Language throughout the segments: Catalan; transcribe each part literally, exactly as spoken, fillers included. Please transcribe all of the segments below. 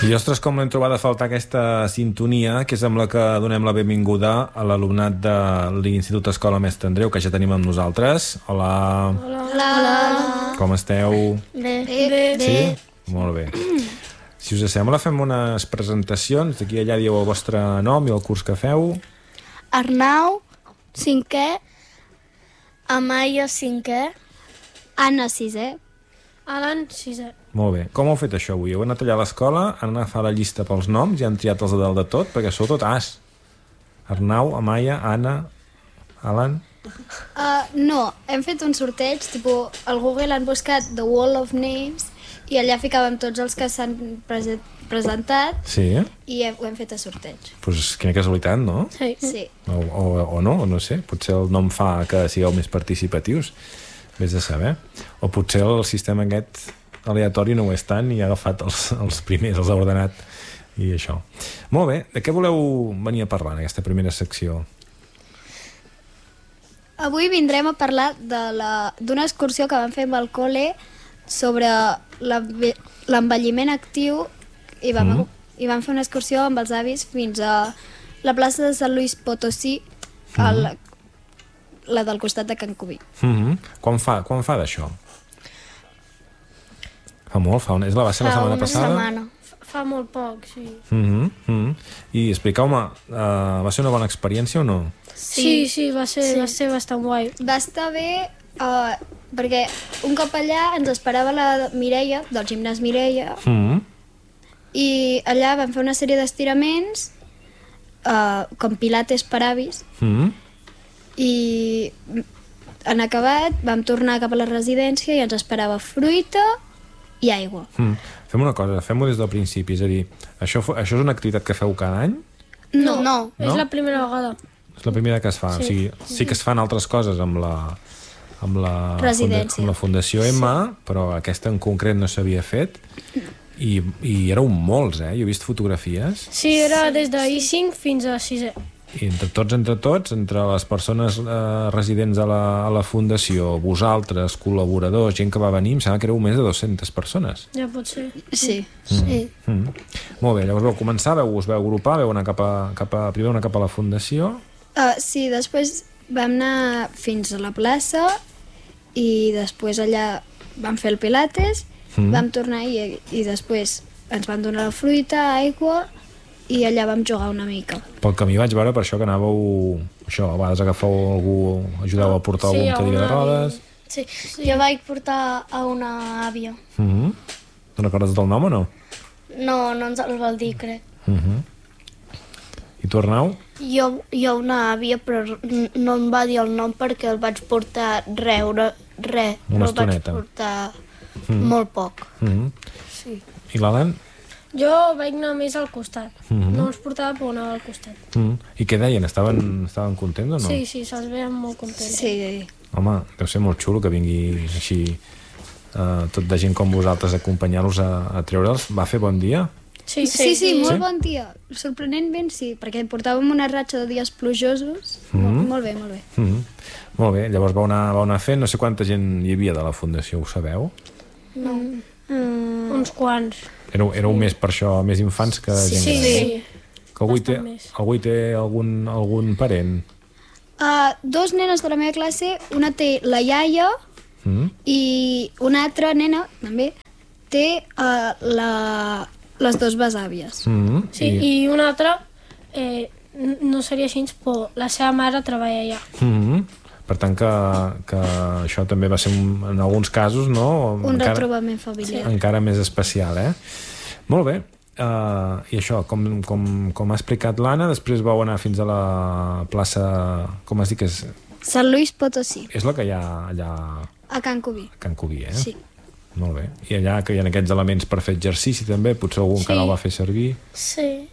I, ostres, com l'hem trobat a faltar aquesta sintonia, que és amb la que donem la benvinguda a l'alumnat de l'Institut Escola Mestre Andreu, que ja tenim amb nosaltres. Hola. Hola. Hola. Com esteu? Bé. Bé. Sí? Molt bé. Si us sembla, fem unes presentacions. D'aquí allà dieu el vostre nom i el curs que feu. Arnau, cinquè. Amaya, cinquè. Anna, sisè. Alan, sisè. Molt bé. Com heu fet això avui? Heu anat allà a l'escola, han anat a fer la llista pels noms i han triat els de dalt de tot, perquè sou tot as. Arnau, Amaya, Anna, Alan... Uh, no, hem fet un sorteig, tipus, al Google han buscat The Wall of Names i allà ficàvem tots els que s'han prese presentat sí. I hem, ho hem fet a sorteig. Doncs pues, quina casualitat, no? Sí. sí. O, o, o no, no sé. Potser el nom fa que sigueu més participatius. Vés a saber. O potser el sistema aquest aleatori no ho és tant i ha agafat els, els primers, els ha ordenat i això. Molt bé. De què voleu venir a parlar en aquesta primera secció? Avui vindrem a parlar d'una excursió que vam fer amb el col·le sobre l'envelliment actiu i vam, mm. i vam fer una excursió amb els avis fins a la plaça de Sant Luis Potosí, mm. a la, la del costat de Can Cubí. Mm-hmm. Quan fa, quan fa d'això? Fa molt, fa una... És la, va ser la setmana passada? Fa una setmana. Fa, fa molt poc, sí. Mm-hmm. Mm-hmm. I explicau-me, uh, va ser una bona experiència o no? Sí, sí, va ser, sí. va ser bastant guai. Va estar bé uh, perquè un cop allà ens esperava la Mireia, del gimnàs Mireia, mm-hmm. i allà vam fer una sèrie d'estiraments, uh, com pilates per avis, mm-hmm. i en acabat vam tornar cap a la residència i ens esperava fruita i aigua. Mm. Fem una cosa, fem-ho des del principi, és a dir, això, això és una activitat que feu cada any? No, no, no? és la primera vegada. És la primera que es fa, sí. O sigui, sí que es fan altres coses amb la, amb la, residència. Funda, amb la Fundació Emma, sí. Però aquesta en concret no s'havia fet, i, i éreu molts, eh? Jo he vist fotografies. Sí, era des de I cinc fins a sisè. I entre tots, entre tots, entre les persones eh, residents a la, a la Fundació, vosaltres, col·laboradors, gent que va venir, em sembla que éreu més de dues-centes persones. Ja pot ser. Sí. Mm. sí. Mm. Molt bé, llavors vau començar, veu, us vau agrupar, veu anar cap a, cap a, primer anar cap a la Fundació. Uh, sí, després vam anar fins a la plaça i després allà vam fer el pilates, mm. vam tornar i, i després ens van donar la fruita, aigua, i allà vam jugar una mica. Pel camí vaig veure per això que anàveu, això, a vegades agafeu algú, ajudeu a portar sí, algun cadira de rodes. Sí, sí, jo vaig portar a una àvia. Mm -hmm. No recordes del nom o no? No, no ens el vol dir, crec. Mm -hmm. I tu, Arnau? Jo, jo una àvia, però no em va dir el nom perquè el vaig portar reure, res. Una el vaig estoneta. portar Mm. molt poc. Mm -hmm. Sí. I l'Alan? Jo vaig anar més al costat. Mm -hmm. No els portava, però anava al costat. Mm -hmm. I què deien? Estaven, estaven contents o no? Sí, sí, se'ls veien molt contents. Sí. Home, deu ser molt xulo que vingui així uh, tot de gent com vosaltres a acompanyar-los a, a treure'ls. Va fer bon dia? Sí, sí, sí, sí, molt sí? bon dia. Sorprenentment sí, perquè portàvem una ratxa de dies plujosos. Mm -hmm. molt, molt bé, molt bé. Mm -hmm. Molt bé, llavors vau anar, vau anar fent, no sé quanta gent hi havia de la Fundació, ho sabeu? No. Mm. Uns quants. Éreu, éreu sí. més per això, més infants que sí, gent sí, gran. Sí, que algú hi té, algú hi té algun, algun parent? Uh, dos nenes de la meva classe, una té la iaia mm. i una altra nena, també, té uh, la, les dues besàvies. Mm. Sí, i, i una altra, eh, no seria així, però la seva mare treballa allà. Mm. Per tant, que, que això també va ser, un, en alguns casos, no? Un encara, retrobament familiar. Encara més especial, eh? Molt bé. Uh, I això, com, com, com ha explicat l'Anna, després vau anar fins a la plaça... Com has dit que és? Sant Luis Potosí. És la que hi ha allà... A Can Cubí. A Can Cubí, eh? Sí. Molt bé. I allà que hi ha aquests elements per fer exercici també? Potser algun sí. encara el va fer servir? Sí.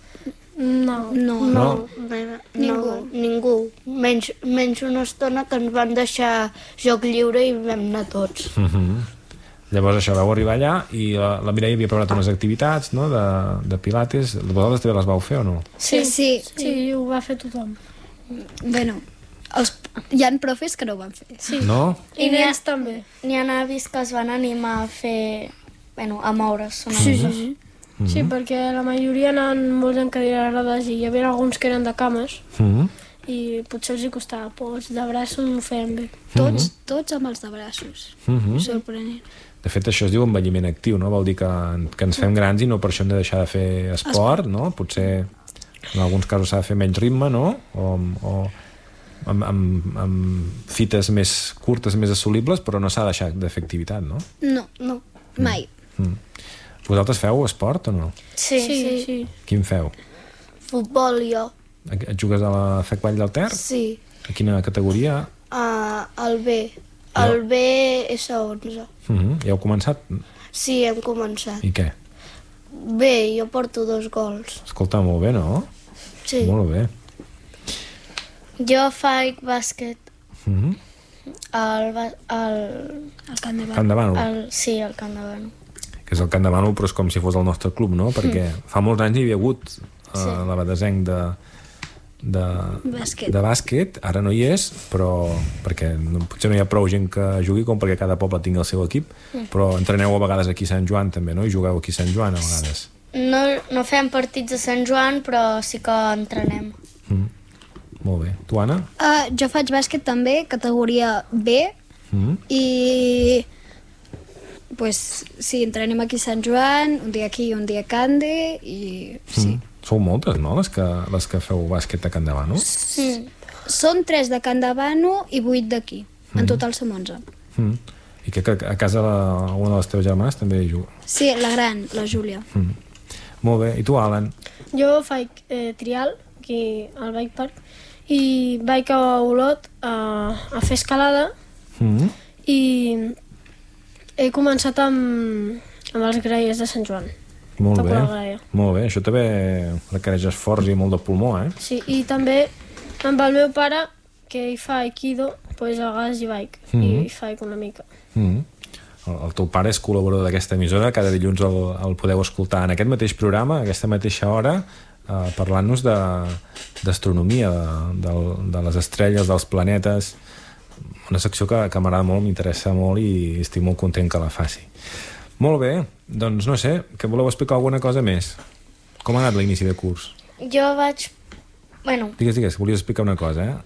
No, no, no. no, no ningú. ningú. Menys, menys una estona que ens van deixar joc lliure i vam anar tots. Uh -huh. Llavors això, vau arribar allà i la, la Mireia havia preparat unes activitats, no?, de, de pilates. Vosaltres també les vau fer o no? Sí, sí, sí, sí ho va fer tothom. Bueno, els, hi ha profes que no ho van fer. Sí. No? I nens també. N'hi ha avis que es van animar a fer, bueno, a moure's. Sí, sí, sí. Sí, perquè la majoria anaven molts en cadira de rodes i hi havia alguns que eren de cames Mm -hmm. i potser els hi costava, però els de braços ho feien bé. Tots, tots amb els de braços. Mm -hmm. Sorprenent. De fet, això es diu envelliment actiu, no? Vol dir que, que ens fem grans i no per això hem de deixar de fer esport, no? Potser en alguns casos s'ha de fer menys ritme, no? O, o amb, amb, amb fites més curtes, més assolibles, però no s'ha de deixar de fer activitat, no? No, No. mai. Mm. Vosaltres feu esport o no? Sí, Sí, sí. sí. Quin feu? Futbol, jo. Et jugues a la F E C Vall del Ter? Sí. A quina categoria? Uh, el B. El B S onze. Mm -hmm. Ja heu començat? Sí, hem començat. I què? Bé, jo porto dos gols. Escolta, molt bé, no? Sí. Molt bé. Jo faig bàsquet. Mm -hmm. Al, ba- al, El Camp de Bar. Camp de Bànol, al, sí, al Camp de Bànol. que és el Camp de Bànol, però és com si fos el nostre club, no? Perquè fa molts anys hi havia hagut uh, Sí. l'abadesenc de, de, Bàsquet. de bàsquet, ara no hi és, però perquè no, potser no hi ha prou gent que jugui com perquè cada poble tingui el seu equip, però entreneu a vegades aquí a Sant Joan també, no? I jugueu aquí a Sant Joan a vegades. No, no fem partits a Sant Joan, però sí que entrenem. Mm. Molt bé. Tu, Anna? Uh, jo faig bàsquet també, categoria B, Mm. i pues, sí, entrenem aquí a Sant Joan, un dia aquí i un dia a Cande, i sí. Mm. Sou moltes, no?, les que, les que feu bàsquet a Can de Bànol? Sí. Són tres de Can de Bànol i vuit d'aquí. En total som onze. Mm. I que, que a casa la, una de les teves germanes també hi juga. Sí, la gran, la Júlia. Mm. Molt bé. I tu, Alan? Jo faig eh, trial aquí al Bike Park i vaig a Olot a, a fer escalada Mm. i he començat amb, amb els graiers de Sant Joan. Molt Toco bé. la graella. Molt bé. Això també requereix esforç i molt de pulmó, eh? Sí, i també amb el meu pare, que hi fa aikido, doncs a vegades hi vaig Mhm. i hi faig una mica. Mm. El, el teu pare és col·laborador d'aquesta emissora, cada dilluns el, el podeu escoltar en aquest mateix programa, a aquesta mateixa hora, eh, parlant-nos de- d'astronomia, de, de, de les estrelles, dels planetes, una secció que, que m'agrada molt, m'interessa molt i estic molt content que la faci. Molt bé, doncs no sé, que voleu explicar alguna cosa més? Com ha anat l'inici de curs? Jo vaig... Bueno, Digues, digues, volies explicar una cosa, eh?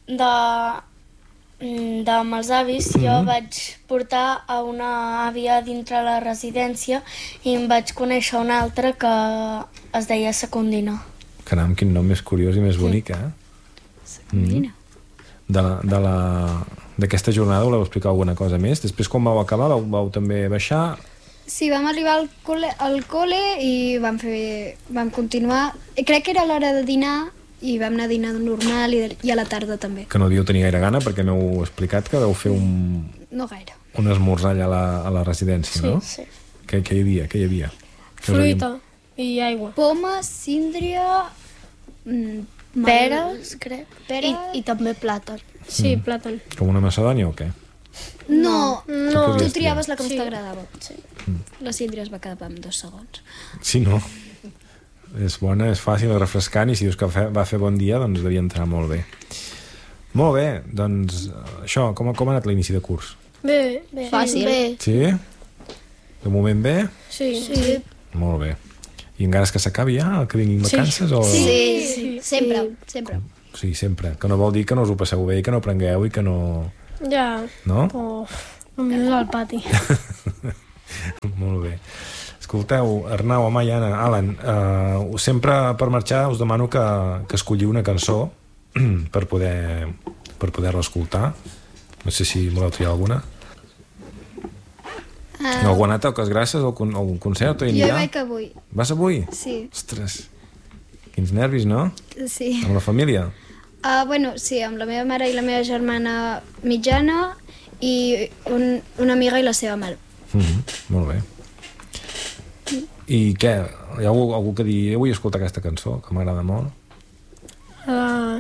de, de amb els avis, jo vaig portar a una àvia dintre la residència i em vaig conèixer una altra que es deia Secundina. Caram, quin nom més curiós i més bonic, eh? Mira. De la, de la, d'aquesta jornada voleu explicar alguna cosa més? Després, quan vau acabar, vau, vau també baixar? Sí, vam arribar al col·le, al col·le i vam, fer, vam continuar. Crec que era l'hora de dinar i vam anar a dinar normal i, de, i a la tarda també. Que no devíeu tenir gaire gana, perquè m'heu explicat que vau fer un, No gaire. un esmorzar allà a la, a la residència, no? Sí. Què, què hi havia? Què hi havia? Què us Fruita i aigua. Poma, síndria, mm, Peres, crec. Peres. I, i també plàtan. Sí, plàtan. havia? Com una macedònia o què? No, No. tu podies triaves la que Sí. més t'agradava. Sí. La síndria es va quedar amb dos segons. Sí, no? És bona, és fàcil, és refrescant, i si dius que fe, va fer bon dia, doncs devia entrar molt bé. Molt bé, doncs això, com, com ha anat l'inici de curs? Bé, Bé. Fàcil. Bé. Sí? De moment bé? sí. Sí. Molt bé. I amb ganes que s'acabi ja, que vinguin vacances? O... Sí, sí. sempre, sempre. Sí, sempre. Que no vol dir que no us ho passeu bé i que no prengueu i que no... Ja, No? però només al pati. Molt bé. Escolteu, Arnau, Amai, Anna, Alan, eh, sempre per marxar us demano que, que escolliu una cançó per poder per poder-la escoltar. No sé si voleu triar alguna. Uh, Algú ha anat a Toques Grasses al con algun concert? O hi jo hi anirà? vaig avui, Vas avui? sí, Ostres, quins nervis, no? sí. Amb la família? Uh, bueno, sí, amb la meva mare i la meva germana mitjana i un, una amiga i la seva mare. Mm -hmm. Molt bé. I què? Hi ha algú, algú que digui, jo vull escoltar aquesta cançó, que m'agrada molt? Uh,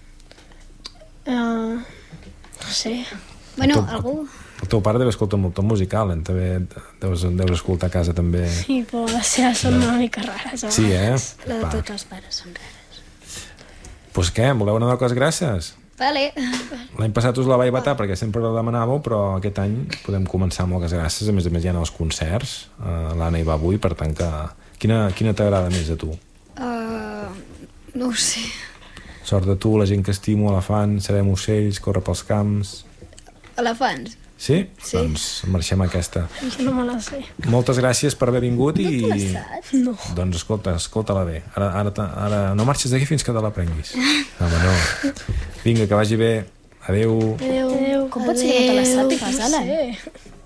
uh, no sé. Bueno, El teu- algú... El teu pare deu escoltar molta música, Alan, també deus, deus escoltar a casa també. Sí, però les seves són una mica rares. Sí, eh? La de Va. tots els pares són rares. Pues què, voleu anar a Toques Grasses? Vale. L'any passat us la vaig vetar perquè sempre la demanàveu, però aquest any podem començar. Moltes gràcies. A més a més hi ha els concerts. Uh, L'Anna hi va avui, per tant que... Quina, quina t'agrada més a tu? Uh, no ho sé. Sort de tu, la gent que estimo, elefant, serem ocells, córrer pels camps... Elefants. Sí? Sí. Doncs marxem aquesta. No me la sé. Moltes gràcies per haver vingut i... No te la saps? No. Doncs escolta, escolta-la bé. Ara, ara, ara no marxes d'aquí fins que te l'aprenguis. Home, no. Vinga, que vagi bé. Adéu. Adéu. Com pot ser que no te la sàpigues, No Alan? sé.